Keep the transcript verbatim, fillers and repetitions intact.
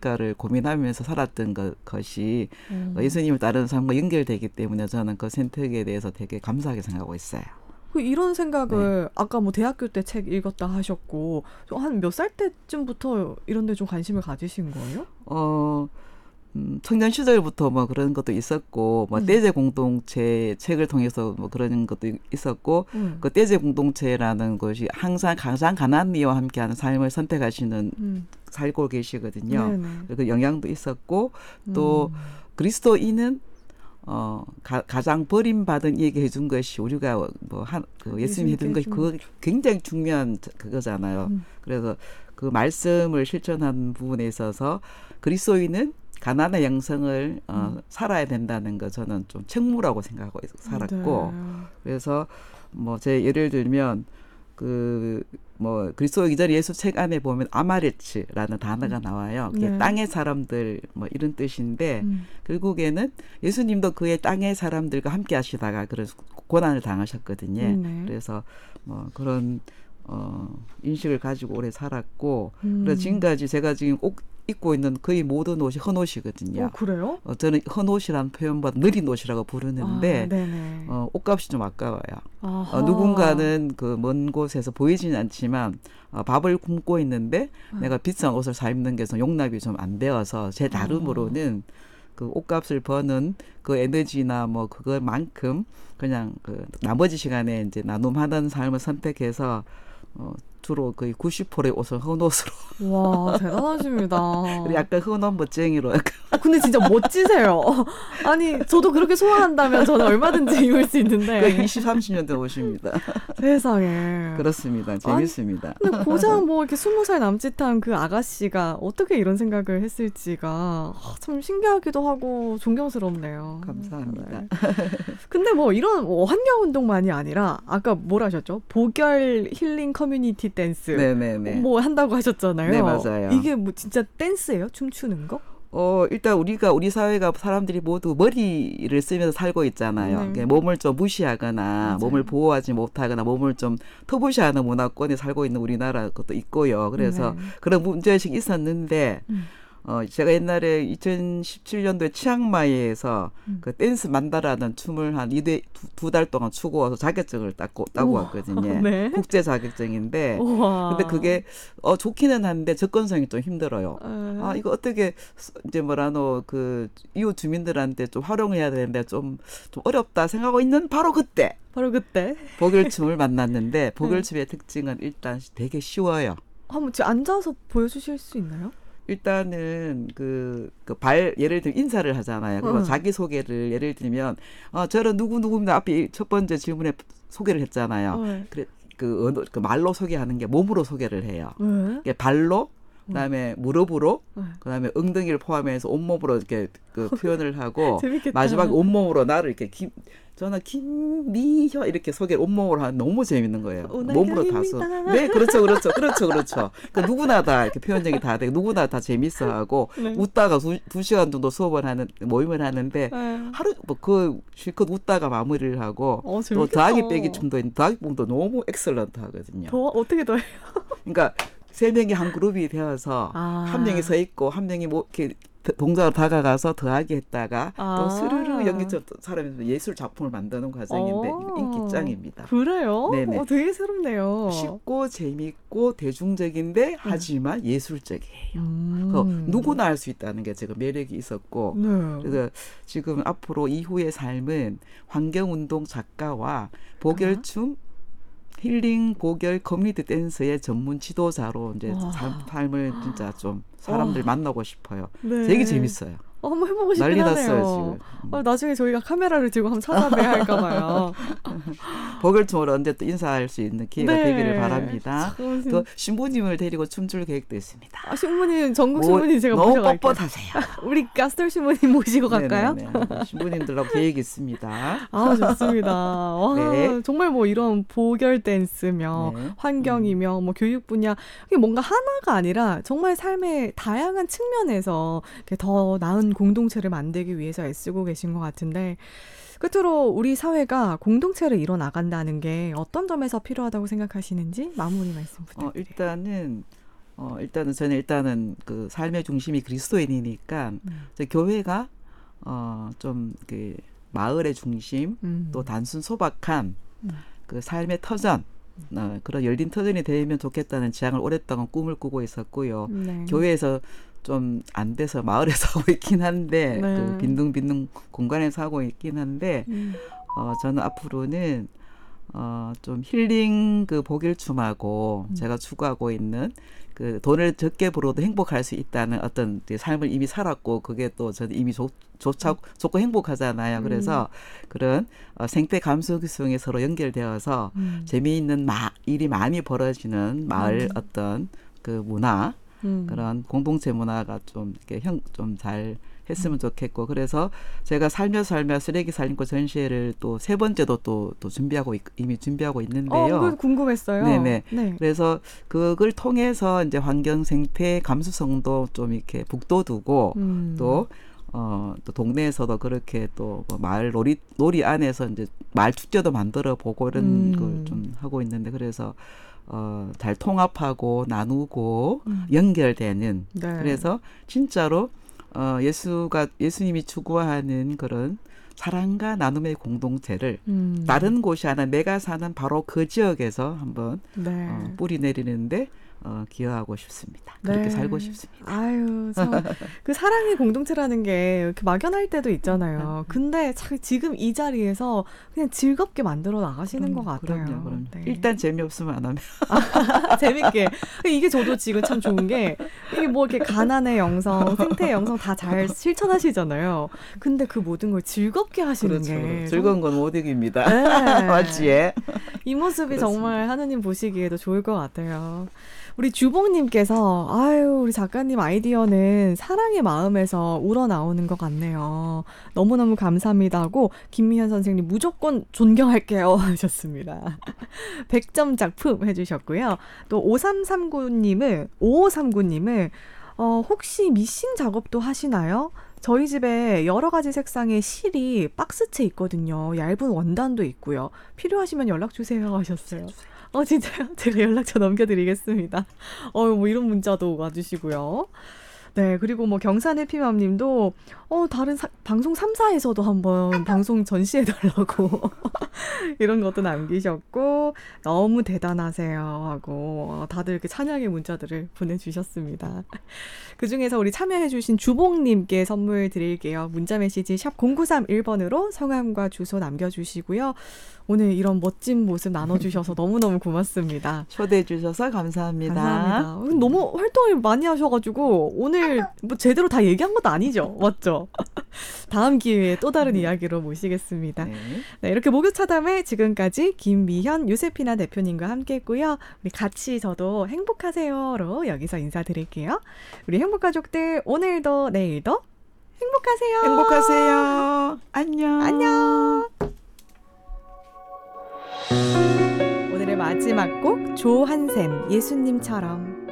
할까를 고민하면서 살았던 것, 것이 음. 예수님을 따르는 삶과 연결되기 때문에 저는 그 선택에 대해서 되게 감사하게 생각하고 있어요. 그 이런 생각을 네. 아까 뭐 대학교 때 책 읽었다 하셨고 한 몇 살 때쯤부터 이런 데 좀 관심을 가지신 거예요? 어, 음, 청년 시절부터 뭐 그런 것도 있었고, 뭐 음. 떼제 공동체 책을 통해서 뭐 그런 것도 있었고, 음. 그 떼제 공동체라는 것이 항상 가장 가난한 이와 함께하는 삶을 선택하시는 음. 살고 계시거든요. 네네. 그 영향도 있었고, 또 음. 그리스도인은 어, 가, 가장 버림받은 이에게 해준 것이 우리가 뭐 한, 그 예수님이 해준 것이 그거 굉장히 중요한 그거잖아요. 음. 그래서 그 말씀을 실천하는 부분에 있어서 그리스도인은 가난의 영성을 어, 음. 살아야 된다는 거 저는 좀 책무라고 생각하고 살았고, 네. 그래서 뭐 제 예를 들면 그 뭐 그리스도 기절 예수 책 안에 보면 아마레츠라는 단어가 나와요. 그게 네. 땅의 사람들 뭐 이런 뜻인데 음. 결국에는 예수님도 그의 땅의 사람들과 함께 하시다가 그런 고난을 당하셨거든요. 음, 네. 그래서 뭐 그런 어 인식을 가지고 오래 살았고 음. 그래서 지금까지 제가 지금 꼭 입고 있는 거의 모든 옷이 헌옷이거든요. 어, 그래요? 어, 저는 헌옷이라는 표현보다 느린 옷이라고 부르는데 아, 네네. 어, 옷값이 좀 아까워요. 아하. 어, 누군가는 그 먼 곳에서 보이지는 않지만 어, 밥을 굶고 있는데 음. 내가 비싼 옷을 사 입는 게 좀 용납이 좀 안 되어서 제 나름으로는 그 옷값을 버는 그 에너지나 뭐 그것만큼 그냥 그 나머지 시간에 이제 나눔하는 삶을 선택해서 어, 주로 거의 구십 퍼센트의 옷을 헌옷으로. 와, 대단하십니다. 약간 헌옷 멋쟁이로. 아, 근데 진짜 멋지세요. 아니, 저도 그렇게 소화한다면 저는 얼마든지 입을 수 있는데. 그 이십, 삼십 년 된 옷입니다. 세상에. 그렇습니다. 재밌습니다. 아니, 근데 고작 뭐 이렇게 스무 살 남짓한 그 아가씨가 어떻게 이런 생각을 했을지가 참 신기하기도 하고 존경스럽네요. 감사합니다. 네. 근데 뭐 이런 뭐 환경운동만이 아니라 아까 뭐라 하셨죠? 보결 힐링 커뮤니티 댄스. 네네네. 뭐 한다고 하셨잖아요. 네, 맞아요. 이게 뭐 진짜 댄스예요? 춤추는 거? 어, 일단 우리가 우리 사회가 사람들이 모두 머리를 쓰면서 살고 있잖아요. 네. 몸을 좀 무시하거나 맞아요. 몸을 보호하지 못하거나 몸을 좀 터부시하는 문화권에 살고 있는 우리나라 것도 있고요. 그래서 네. 그런 문제의식이 있었는데 음. 어, 제가 옛날에 이천십칠 년도에 치앙마이에서 음. 그 댄스 만다라는 춤을 한 두 달 동안 추고 와서 자격증을 따고, 따고 우와. 왔거든요. 네. 국제 자격증인데. 우와. 근데 그게 어, 좋기는 한데 접근성이 좀 힘들어요. 에. 아, 이거 어떻게 이제 뭐라노 그 이웃 주민들한테 좀 활용해야 되는데 좀, 좀 어렵다 생각하고 있는 바로 그때. 바로 그때. 보결춤을 만났는데 보결춤의 특징은 일단 되게 쉬워요. 한번 지금 앉아서 보여주실 수 있나요? 일단은 그, 그 발, 예를 들면 인사를 하잖아요. 그리고 응. 자기소개를 예를 들면, 어, 저는 누구누구입니다. 앞에 첫 번째 질문에 소개를 했잖아요. 네. 그래, 그, 언어, 그 말로 소개하는 게 몸으로 소개를 해요. 왜? 이게 발로, 그다음에 무릎으로, 네. 그다음에 엉덩이를 포함해서 온몸으로 이렇게 그 표현을 하고, 재밌겠다. 마지막에 온몸으로 나를 이렇게 김, 저는 김미혀 이렇게 소개를 온몸으로 하는 너무 재밌는 거예요. 몸으로 다서. 네, 그렇죠, 그렇죠, 그렇죠, 그렇죠. 그러니까 누구나 다 이렇게 표현력이 다 되고 누구나 다 재밌어하고 네. 웃다가 두, 두 시간 정도 수업을 하는 모임을 하는데 네. 하루 뭐 그 실컷 웃다가 마무리를 하고 어, 또 재밌겠다. 더하기 빼기 춤도 있는 더하기 뽕도 너무 엑셀런트 하거든요. 더 어떻게 더 해요? 그러니까 세 명이 한 그룹이 되어서 아. 한 명이 서 있고 한 명이 뭐 이렇게 동작으로 다가가서 더하기 했다가 아. 또 스르르 연기처럼 또 사람이 예술 작품을 만드는 과정인데 어. 인기짱입니다. 그래요? 네네. 어, 되게 새롭네요. 쉽고 재밌고 대중적인데 하지만 예술적이에요. 음. 그 누구나 할 수 있다는 게 제가 매력이 있었고 네. 그래서 지금 앞으로 이후의 삶은 환경운동 작가와 보결춤 힐링 보결 커뮤니티 댄스의 전문 지도자로 이제 와. 삶을 진짜 좀 사람들 와. 만나고 싶어요. 네. 되게 재밌어요. 어, 한번 해보고 싶긴 난리 하네요. 났어요, 지금. 어, 나중에 저희가 카메라를 들고 한번 찾아뵈야 할까 봐요. 보결춤으로 언제 또 인사할 수 있는 기회가 네. 되기를 바랍니다. 참, 또 신부님을 데리고 춤출 계획도 있습니다. 아, 신부님, 전국 뭐, 신부님 제가 너무 모셔갈게요. 뻣뻣하세요. 우리 가스털 신부님 모시고 갈까요? 네네네. 신부님들하고 계획이 있습니다. 아, 좋습니다. 와, 네. 정말 뭐 이런 보결 댄스며 네. 환경이며 뭐 교육 분야 이게 뭔가 하나가 아니라 정말 삶의 다양한 측면에서 이렇게 더 나은 공동체를 만들기 위해서 애쓰고 계신 것 같은데 끝으로 우리 사회가 공동체를 이뤄 나간다는 게 어떤 점에서 필요하다고 생각하시는지 마무리 말씀 부탁드려요. 어, 일단은 어, 일단은 저는 일단은 그 삶의 중심이 그리스도인이니까 음. 이제 교회가 어, 좀 그 마을의 중심 음. 또 단순 소박한 음. 그 삶의 터전 어, 그런 열린 터전이 되면 좋겠다는 지향을 오랫동안 꿈을 꾸고 있었고요. 네. 교회에서 좀 안 돼서 마을에서 하고 있긴 한데 네. 그 빈둥빈둥 공간에서 하고 있긴 한데 음. 어, 저는 앞으로는 어, 좀 힐링 그 복일춤하고 음. 제가 추구하고 있는 그 돈을 적게 벌어도 행복할 수 있다는 어떤 그 삶을 이미 살았고 그게 또 저는 이미 좋, 좋자, 좋고 행복하잖아요. 그래서 그런 어, 생태 감수 기술에 서로 연결되어서 음. 재미있는 마, 일이 많이 벌어지는 마을 음. 어떤 그 문화 음. 그런 공동체 문화가 좀 이렇게 형 좀 잘 했으면 좋겠고 그래서 제가 살며 살며 쓰레기 살림꾼 전시회를 또 세 번째도 또, 또 준비하고 있, 이미 준비하고 어, 있는데요. 그거 궁금했어요. 네네. 네. 그래서 그걸 통해서 이제 환경 생태 감수성도 좀 이렇게 북돋우고 음. 또 어, 또 동네에서도 그렇게 또뭐 마을 놀이 놀이 안에서 이제 마을 축제도 만들어 보고 이런 음. 걸 좀 하고 있는데 그래서 어, 잘 통합하고 나누고 음. 연결되는 네. 그래서 진짜로 어, 예수가 예수님이 추구하는 그런 사랑과 나눔의 공동체를 음. 다른 곳이 아니라 내가 사는 바로 그 지역에서 한번 네. 어, 뿌리 내리는데 어, 기여하고 싶습니다. 그렇게 네. 살고 싶습니다. 아유, 참. 그 사랑의 공동체라는 게 이렇게 막연할 때도 있잖아요. 근데 참 지금 이 자리에서 그냥 즐겁게 만들어 나가시는 것 같아요. 그럼요, 그럼요. 네. 일단 재미없으면 안 하면. 재밌게. 이게 저도 지금 참 좋은 게 이게 뭐 이렇게 가난의 영성, 생태의 영성 다 잘 실천하시잖아요. 근데 그 모든 걸 즐겁게 하시는 그렇죠. 게 그렇죠. 즐거운 건 못 이깁니다. 네. 맞지? 예? 이 모습이 그렇습니다. 정말 하느님 보시기에도 좋을 것 같아요. 우리 주봉님께서 아유 우리 작가님 아이디어는 사랑의 마음에서 우러나오는 것 같네요. 너무너무 감사합니다 하고 김미현 선생님 무조건 존경할게요 하셨습니다. 백 점 작품 해주셨고요. 또 오삼삼구님은 오오삼구님은 어, 혹시 미싱 작업도 하시나요? 저희 집에 여러 가지 색상의 실이 박스채 있거든요. 얇은 원단도 있고요. 필요하시면 연락 주세요 하셨어요. 어 진짜요? 제가 연락처 넘겨드리겠습니다. 어 뭐 이런 문자도 와주시고요. 네 그리고 뭐 경산의 피맘님도 어 다른 사, 방송 삼 사에서도 한번 방송 전시해달라고 이런 것도 남기셨고 너무 대단하세요 하고 어, 다들 이렇게 찬양의 문자들을 보내주셨습니다. 그중에서 우리 참여해주신 주봉님께 선물 드릴게요. 문자메시지 샵 공구삼일 번으로 성함과 주소 남겨주시고요. 오늘 이런 멋진 모습 나눠주셔서 너무너무 고맙습니다. 초대해 주셔서 감사합니다. 감사합니다. 너무 활동을 많이 하셔가지고 오늘 뭐 제대로 다 얘기한 것도 아니죠. 맞죠? 다음 기회에 또 다른 이야기로 모시겠습니다. 네. 네, 이렇게 목요 차담회 지금까지 김미현 요세피나 대표님과 함께했고요. 우리 같이 저도 행복하세요로 여기서 인사드릴게요. 우리 행복가족들 오늘도 내일도 행복하세요. 행복하세요. 안녕. 안녕. 오늘의 마지막 곡 조한샘 예수님처럼.